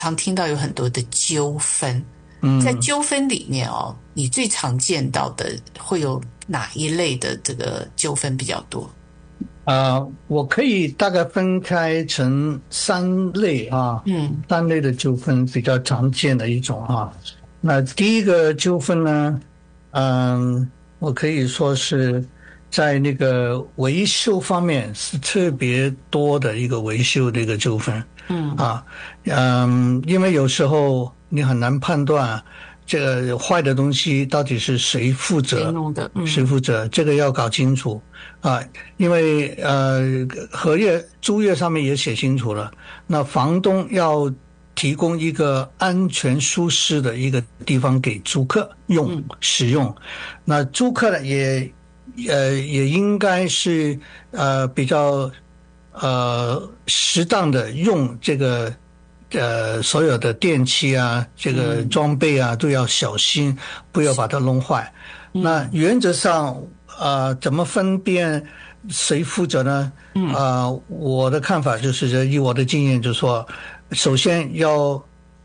常听到有很多的纠纷，在纠纷里面哦，你最常见到的会有哪一类的这个纠纷比较多？ 我可以大概分开成三类啊，三类的纠纷比较常见的一种啊。那第一个纠纷呢，我可以说是在那个维修方面是特别多的一个维修的一个纠纷，因为有时候你很难判断这个坏的东西到底是谁负责， 谁弄的？ 谁负责，这个要搞清楚啊，因为合约租约上面也写清楚了，那房东要提供一个安全舒适的一个地方给租客使用，那租客呢也应该是比较适当的用这个所有的电器啊，这个装备啊都要小心，不要把它弄坏。那原则上怎么分辨谁负责呢？我的看法就是，以我的经验就是说，首先要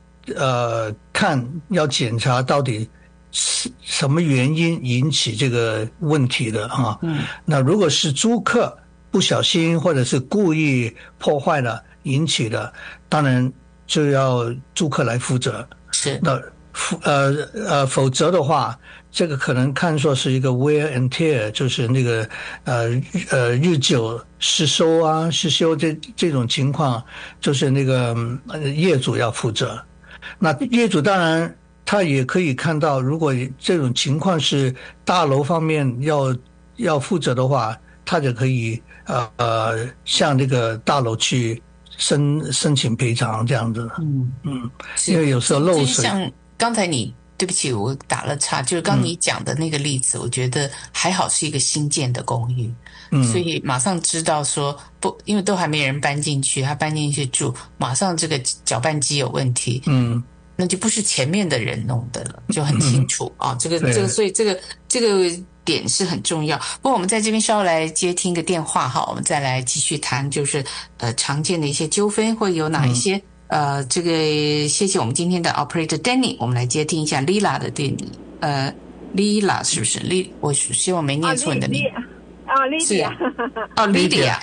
要检查到底是什么原因引起这个问题的啊。那如果是租客不小心或者是故意破坏了引起的，当然就要租客来负责。 是。 那否则的话，这个可能看作是一个 wear and tear， 就是那个日久失修这种情况，就是那个业主要负责。那业主当然他也可以看到，如果这种情况是大楼方面要负责的话，他就可以向这个大楼去申请赔偿这样子。因为有时候漏水。 像刚才对不起，我打了岔，就是刚你讲的那个例子，我觉得还好是一个新建的公寓，所以马上知道说不，因为都还没人搬进去，他搬进去住，马上这个搅拌机有问题，那就不是前面的人弄的了，就很清楚啊。这个，所以这个点是很重要。不过我们在这边稍后来接听个电话哈，我们再来继续谈，就是常见的一些纠纷会有哪一些。这个谢谢我们今天的 Operator Danny， 我们来接听一下 Lila 的电话。Lila 是不是？我希望没念错你的名字。 Lydia。 Lydia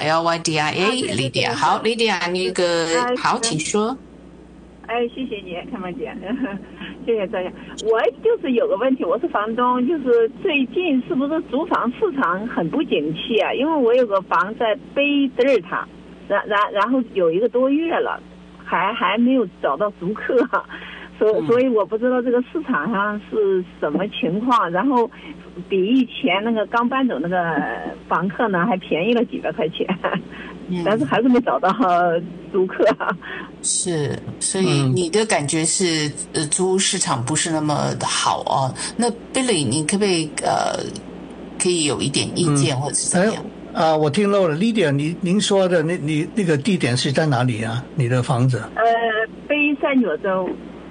Lydia。好 Lydia， 那个好，请说。 谢谢你，看梦姐，谢谢这样。我就是有个问题，我是房东，就是最近是不是租房市场很不景气啊？因为我有个房在贝德尔塔，然后有1个多月了。还没有找到租客，所以我不知道这个市场上是什么情况。然后比以前那个刚搬走那个房客呢还便宜了几百块钱，但是还是没找到租客。 是，所以你的感觉是租屋市场不是那么的好哦。那 Billy， 你可不可以可以有一点意见或者是怎么样？ 我听漏了 ，Lydia， 您说的你那个地点是在哪里啊？你的房子？ 北三角洲。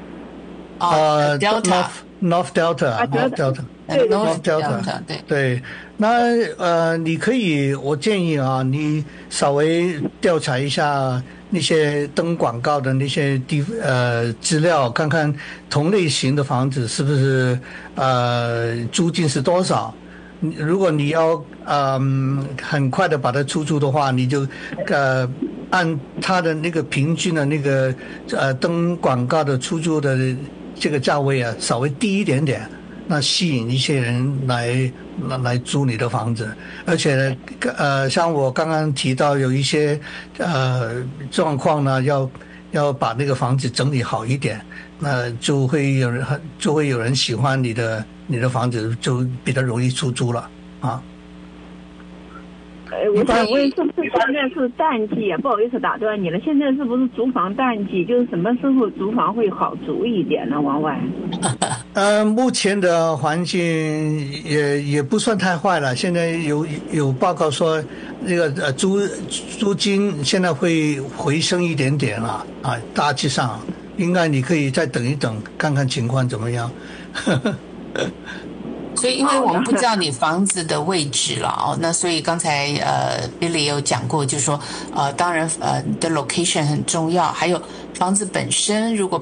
Delta North Delta。North Delta。对，那你可以，我建议啊，你稍微调查一下那些登广告的那些资料，看看同类型的房子是不是租金是多少。如果你要很快的把它出租的话，你就按它的那个平均的那个登广告的出租的这个价位啊，稍微低一点点，那吸引一些人来租你的房子。而且像我刚刚提到有一些状况呢，要把那个房子整理好一点，那就会有人喜欢你的房子，就比较容易出租了啊。 我想问，是不是现在是淡季啊？不好意思打断你了，现在是不是租房淡季？就是什么时候租房会好租一点呢？往外？ 目前的环境也不算太坏了。现在有报告说，这个租金现在会回升一点点了啊，大致上应该你可以再等一等，看看情况怎么样。 所以因为我们不知道你房子的位置了哦，那所以刚才Billy 也有讲过，就是说当然的 location 很重要，还有房子本身如果